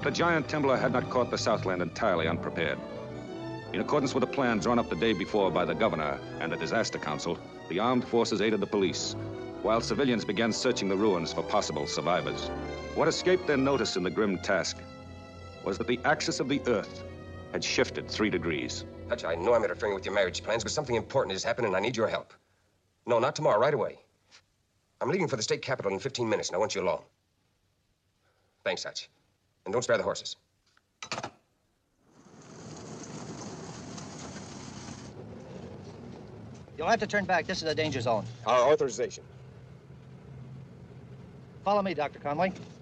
the giant Temblor had not caught the Southland entirely unprepared. In accordance with a plan drawn up the day before by the governor and the disaster council, the armed forces aided the police, while civilians began searching the ruins for possible survivors. What escaped their notice in the grim task was that the axis of the Earth had shifted 3 degrees. Hutch, I know I'm interfering with your marriage plans, but something important has happened and I need your help. No, not tomorrow, right away. I'm leaving for the state capitol in 15 minutes and I want you along. Thanks, Hutch. And don't spare the horses. You'll have to turn back. This is a danger zone. Authorization. Follow me, Dr. Conway.